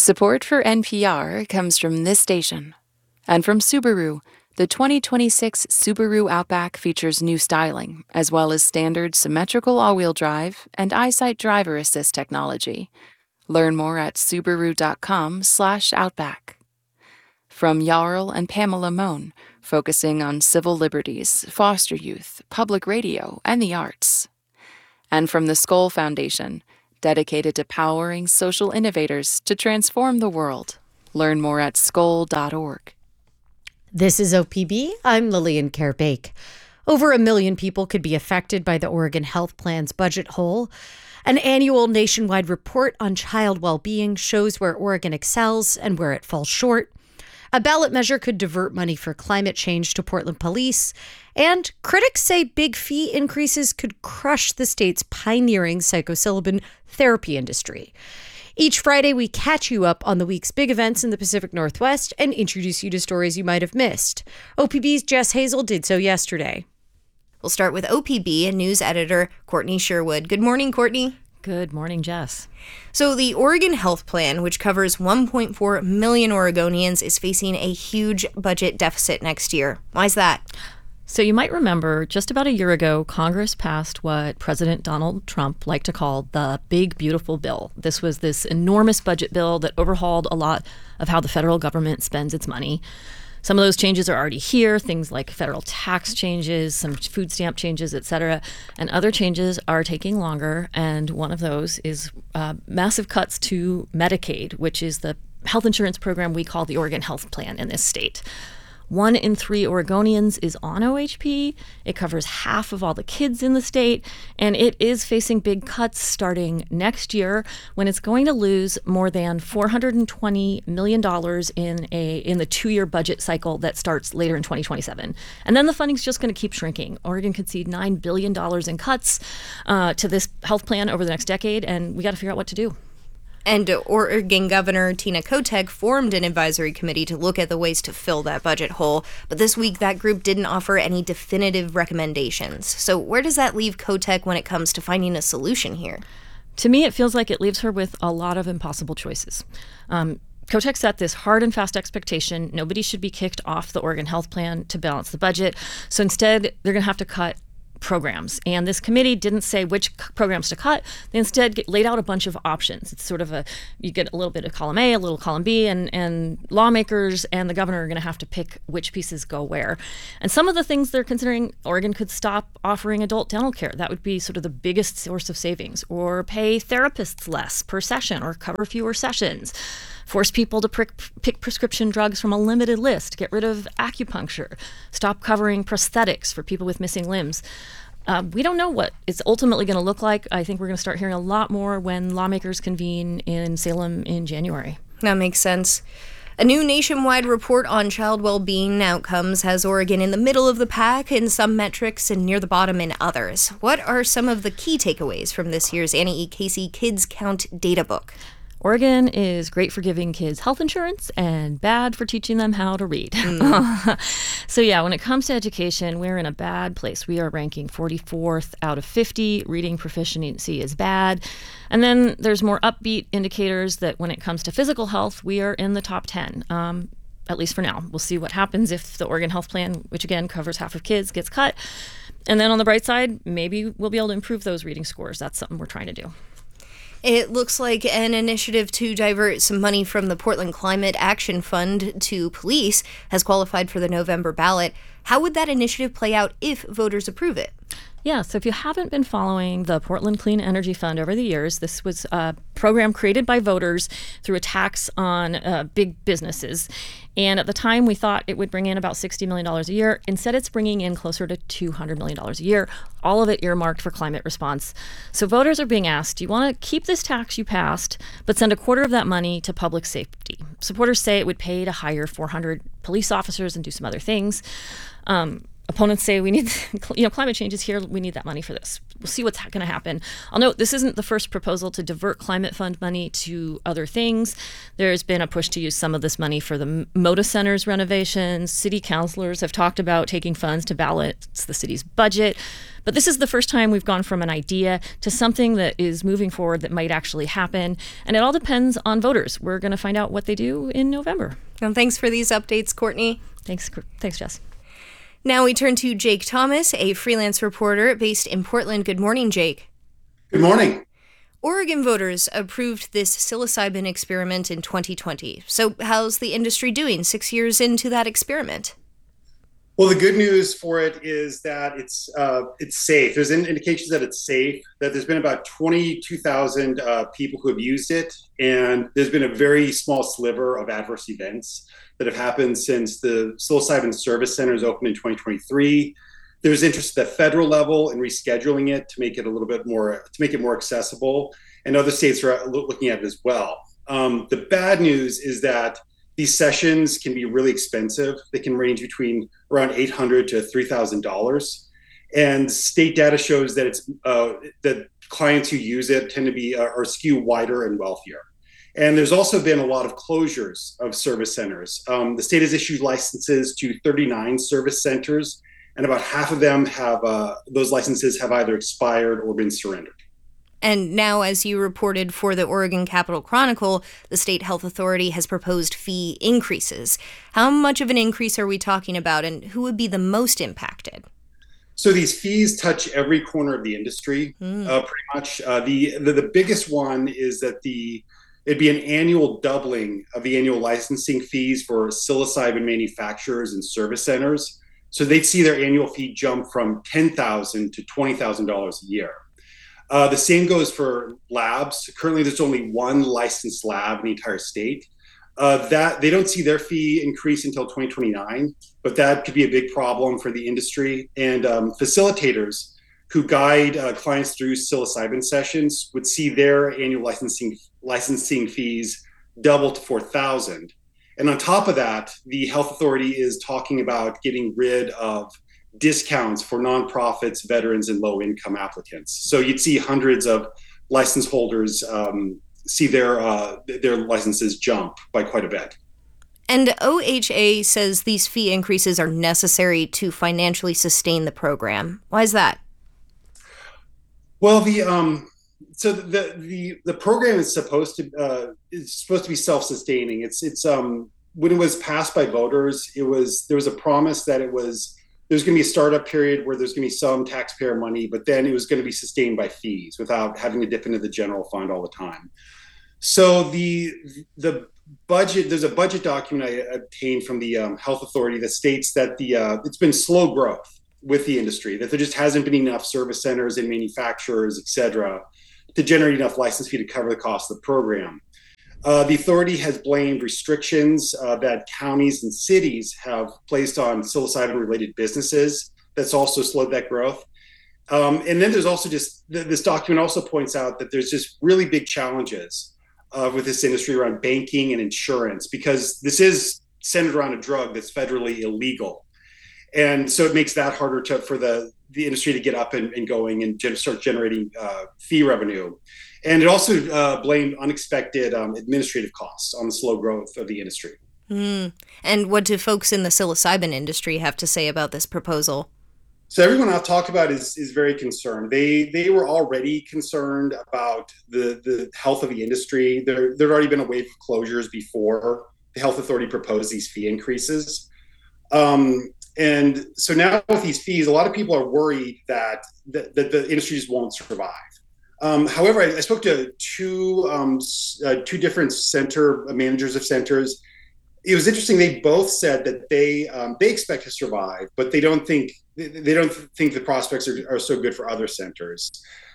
Support for NPR comes from this station. And from Subaru, the 2026 Subaru Outback features new styling, as well as standard symmetrical all-wheel drive and EyeSight driver assist technology. Learn more at subaru.com/outback. From Jarl and Pamela Mohn, focusing on civil liberties, foster youth, public radio, and the arts. And from the Skoll Foundation, dedicated to powering social innovators to transform the world. Learn more at skoll.org. This is OPB. I'm Lillian Kerr-Bake. Over 1 million people could be affected by the Oregon Health Plan's budget hole. An annual nationwide report on child well-being shows where Oregon excels and where it falls short. A ballot measure could divert money for climate change to Portland police. And critics say big fee increases could crush the state's pioneering psilocybin therapy industry. Each Friday, we catch you up on the week's big events in the Pacific Northwest and introduce you to stories you might have missed. OPB's Jess Hazel did so yesterday. We'll start with OPB and news editor Courtney Sherwood. Good morning, Courtney. Good morning, Jess. So the Oregon Health Plan, which covers 1.4 million Oregonians, is facing a huge budget deficit next year. Why is that? So you might remember just about a year ago, Congress passed what President Donald Trump liked to call the Big Beautiful Bill. This was this enormous budget bill that overhauled a lot of how the federal government spends its money. Some of those changes are already here, things like federal tax changes, some food stamp changes, et cetera. And other changes are taking longer. And one of those is massive cuts to Medicaid, which is the health insurance program we call the Oregon Health Plan in this state. 1 in 3 Oregonians is on OHP. It covers half of all the kids in the state, and it is facing big cuts starting next year when it's going to lose more than $420 million in the 2-year budget cycle that starts later in 2027. And then the funding's just going to keep shrinking. Oregon could see $9 billion in cuts to this health plan over the next decade, and we got to figure out what to do. And Oregon Governor Tina Kotek formed an advisory committee to look at the ways to fill that budget hole. But this week, that group didn't offer any definitive recommendations. So where does that leave Kotek when it comes to finding a solution here? To me, it feels like it leaves her with a lot of impossible choices. Kotek set this hard and fast expectation. Nobody should be kicked off the Oregon Health Plan to balance the budget. So instead, they're going to have to cut programs. And this committee didn't say which programs to cut. They instead laid out a bunch of options. It's sort of you get a little bit of column A, a little column B, and lawmakers and the governor are going to have to pick which pieces go where. And some of the things they're considering, Oregon could stop offering adult dental care. That would be sort of the biggest source of savings. Or pay therapists less per session or cover fewer sessions. Force people to pick prescription drugs from a limited list, get rid of acupuncture, stop covering prosthetics for people with missing limbs. We don't know what it's ultimately going to look like. I think we're going to start hearing a lot more when lawmakers convene in Salem in January. That makes sense. A new nationwide report on child well-being outcomes has Oregon in the middle of the pack in some metrics and near the bottom in others. What are some of the key takeaways from this year's Annie E. Casey Kids Count data book? Oregon is great for giving kids health insurance and bad for teaching them how to read. So yeah, when it comes to education, we're in a bad place. We are ranking 44th out of 50. Reading proficiency is bad. And then there's more upbeat indicators that when it comes to physical health, we are in the top 10. At least for now. We'll see what happens if the Oregon Health Plan, which again covers half of kids, gets cut. And then on the bright side, maybe we'll be able to improve those reading scores. That's something we're trying to do. It looks like an initiative to divert some money from the Portland Climate Action Fund to police has qualified for the November ballot. How would that initiative play out if voters approve it? Yeah, so if you haven't been following the Portland Clean Energy Fund over the years, this was a program created by voters through a tax on big businesses. And at the time, we thought it would bring in about $60 million a year. Instead, it's bringing in closer to $200 million a year, all of it earmarked for climate response. So voters are being asked, do you want to keep this tax you passed, but send a quarter of that money to public safety? Supporters say it would pay to hire 400 police officers and do some other things. opponents say we need, climate change is here. We need that money for this. We'll see what's going to happen. I'll note this isn't the first proposal to divert climate fund money to other things. There's been a push to use some of this money for the Moda Center's renovations. City councilors have talked about taking funds to balance the city's budget. But this is the first time we've gone from an idea to something that is moving forward that might actually happen. And it all depends on voters. We're going to find out what they do in November. Well, thanks for these updates, Courtney. Thanks, Jess. Now we turn to Jake Thomas, a freelance reporter based in Portland. Good morning, Jake. Good morning. Oregon voters approved this psilocybin experiment in 2020. So how's the industry doing 6 years into that experiment? Well, the good news for it is that it's safe. There's indications that it's safe, that there's been about 22,000 people who have used it, and there's been a very small sliver of adverse events that have happened since the psilocybin service centers opened in 2023. There's interest at the federal level in rescheduling it to make it a little bit more, to make it more accessible, and other states are looking at it as well. The bad news is that these sessions can be really expensive. They can range between around $800 to $3,000. And state data shows that that clients who use it tend to be are skew wider and wealthier. And there's also been a lot of closures of service centers. The state has issued licenses to 39 service centers, and about half of them have those licenses have either expired or been surrendered. And now, as you reported for the Oregon Capital Chronicle, the state health authority has proposed fee increases. How much of an increase are we talking about, and who would be the most impacted? So these fees touch every corner of the industry, pretty much. The biggest one is that it'd be an annual doubling of the annual licensing fees for psilocybin manufacturers and service centers. So they'd see their annual fee jump from $10,000 to $20,000 a year. The same goes for labs. Currently, there's only one licensed lab in the entire state. That they don't see their fee increase until 2029, but that could be a big problem for the industry. And facilitators who guide clients through psilocybin sessions would see their annual licensing fees double to $4,000. And on top of that, the health authority is talking about getting rid of discounts for nonprofits, veterans, and low-income applicants. So you'd see hundreds of license holders see their licenses jump by quite a bit. And OHA says these fee increases are necessary to financially sustain the program. Why is that? Well, the program is supposed to be self-sustaining. It's when it was passed by voters, there was a promise that there's going to be a startup period where there's going to be some taxpayer money, but then it was going to be sustained by fees without having to dip into the general fund all the time. So the budget, there's a budget document I obtained from the health authority that states that it's been slow growth with the industry, that there just hasn't been enough service centers and manufacturers, et cetera, to generate enough license fee to cover the cost of the program. The authority has blamed restrictions that counties and cities have placed on psilocybin-related businesses. That's also slowed that growth. And then there's also this document also points out that there's just really big challenges with this industry around banking and insurance, because this is centered around a drug that's federally illegal. And so it makes that harder for the industry to get up and going and start generating fee revenue. And it also blamed unexpected administrative costs on the slow growth of the industry. And what do folks in the psilocybin industry have to say about this proposal? So everyone I've talked about is very concerned. They were already concerned about the health of the industry. There'd already been a wave of closures before the health authority proposed these fee increases. And so now with these fees, a lot of people are worried that the industry just won't survive. However, I spoke to two different center managers of centers. It was interesting. They both said that they expect to survive, but they don't think the prospects are so good for other centers.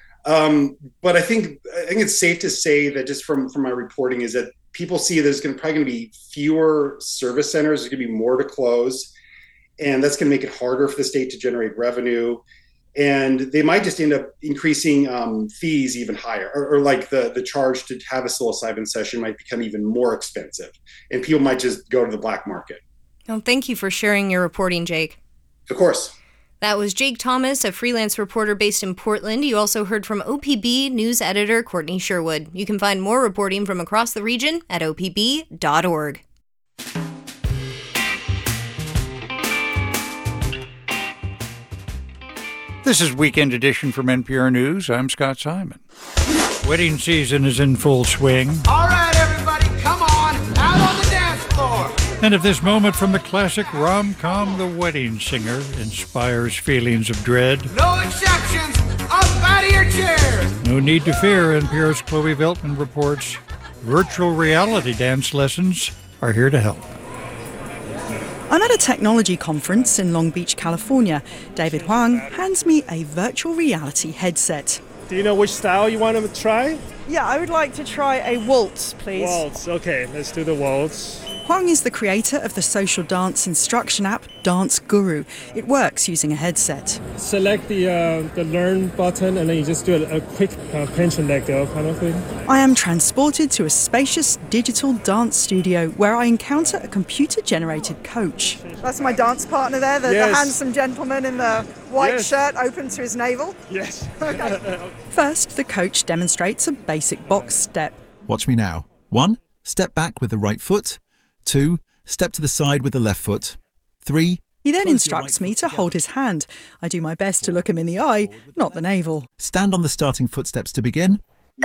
But I think it's safe to say that just from my reporting is that people see there's probably going to be fewer service centers. There's going to be more to close, and that's going to make it harder for the state to generate revenue. And they might just end up increasing fees even higher, or like the charge to have a psilocybin session might become even more expensive, and people might just go to the black market. Well, thank you for sharing your reporting, Jake. Of course. That was Jake Thomas, a freelance reporter based in Portland. You also heard from OPB news editor Courtney Sherwood. You can find more reporting from across the region at opb.org. This is Weekend Edition from NPR News. I'm Scott Simon. Wedding season is in full swing. All right, everybody, come on, out on the dance floor. And if this moment from the classic rom-com The Wedding Singer inspires feelings of dread, No exceptions, up out of your chairs. no need to fear. NPR's Chloe Veltman reports virtual reality dance lessons are here to help. I'm at a technology conference in Long Beach, California. David Huang hands me a virtual reality headset. Do you know which style you want to try? Yeah, I would like to try a waltz, please. Waltz. Okay, let's do the waltz. Huang is the creator of the social dance instruction app Dance Guru. It works using a headset. Select the learn button and then you just do a quick pinch and let go kind of thing. I am transported to a spacious digital dance studio where I encounter a computer-generated coach. That's my dance partner there, the handsome gentleman in the white shirt open to his navel. Yes. Okay. First, the coach demonstrates a basic box step. Watch me now. 1, step back with the right foot. 2, step to the side with the left foot. 3. He then instructs me to hold his hand. I do my best to look him in the eye, not the navel. Stand on the starting footsteps to begin.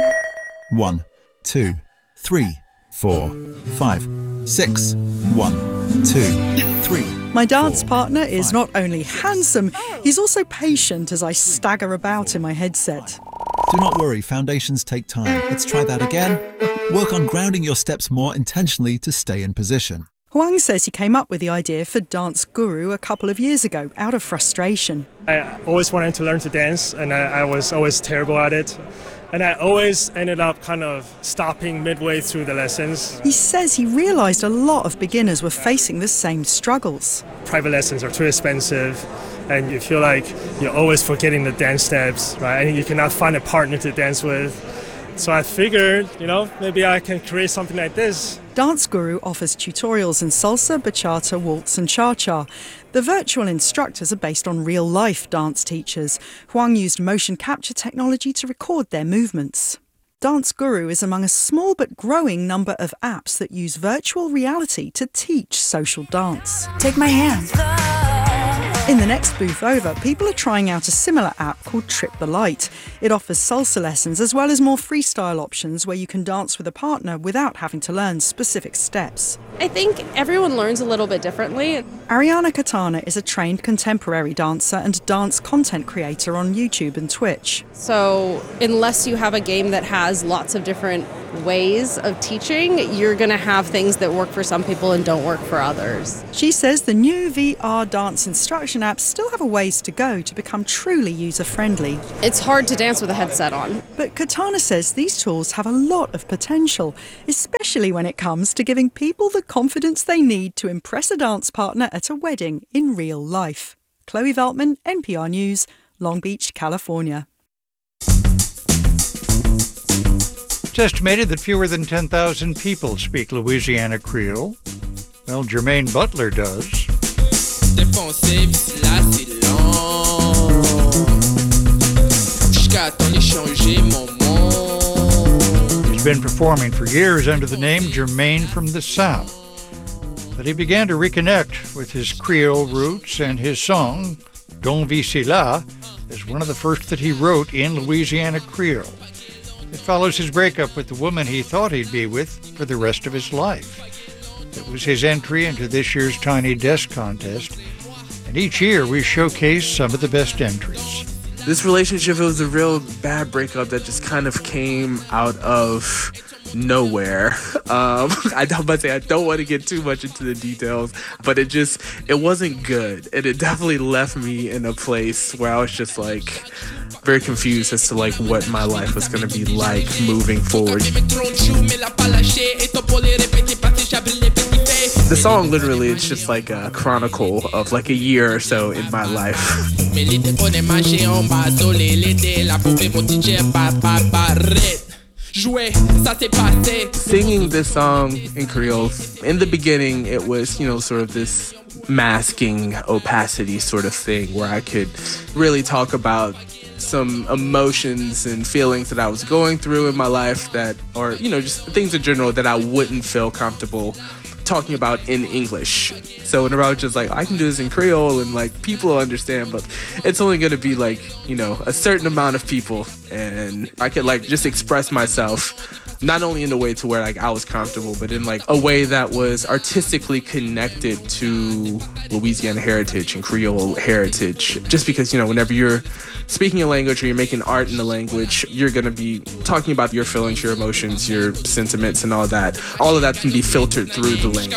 1, 2, 3, 4, 5, 6. 1, 2, 3. My dance partner is not only handsome, he's also patient as I stagger about in my headset. Do not worry, foundations take time. Let's try that again. Work on grounding your steps more intentionally to stay in position. Huang says he came up with the idea for Dance Guru a couple of years ago out of frustration. I always wanted to learn to dance and I was always terrible at it. And I always ended up kind of stopping midway through the lessons. He says he realized a lot of beginners were facing the same struggles. Private lessons are too expensive and you feel like you're always forgetting the dance steps, right? And you cannot find a partner to dance with. So I figured, maybe I can create something like this. Dance Guru offers tutorials in salsa, bachata, waltz and cha-cha. The virtual instructors are based on real-life dance teachers. Huang used motion capture technology to record their movements. Dance Guru is among a small but growing number of apps that use virtual reality to teach social dance. Take my hand. In the next booth over, people are trying out a similar app called Trip the Light. It offers salsa lessons as well as more freestyle options where you can dance with a partner without having to learn specific steps. I think everyone learns a little bit differently. Ariana Katana is a trained contemporary dancer and dance content creator on YouTube and Twitch. So unless you have a game that has lots of different ways of teaching, you're going to have things that work for some people and don't work for others. She says the new VR dance instruction apps still have a ways to go to become truly user-friendly. It's hard to dance with a headset on. But Katana says these tools have a lot of potential, especially when it comes to giving people the confidence they need to impress a dance partner at a wedding in real life. Chloe Veltman, NPR News, Long Beach, California. It's estimated that fewer than 10,000 people speak Louisiana Creole. Well, Jermaine Butler does. He's been performing for years under the name Jermaine from the South. But he began to reconnect with his Creole roots, and his song, Don Vicila, is one of the first that he wrote in Louisiana Creole. It follows his breakup with the woman he thought he'd be with for the rest of his life. It was his entry into this year's Tiny Desk contest, and each year we showcase some of the best entries. This relationship, it was a real bad breakup that just kind of came out of nowhere. I don't want to get too much into the details, but it wasn't good. And it definitely left me in a place where I was just like very confused as to like what my life was going to be like moving forward. The song literally is just like a chronicle of like a year or so in my life. Singing this song in Creole, in the beginning it was, sort of this masking opacity sort of thing, where I could really talk about some emotions and feelings that I was going through in my life that, or, you know, just things in general that I wouldn't feel comfortable talking about in English. So whenever I was just like, I can do this in Creole and like people will understand, but it's only going to be like, you know, a certain amount of people, and I could like just express myself not only in a way to where like I was comfortable, but in like a way that was artistically connected to Louisiana heritage and Creole heritage. Just because, you know, whenever you're speaking a language or you're making art in the language, you're going to be talking about your feelings, your emotions, your sentiments, and all that. All of that can be filtered through the language.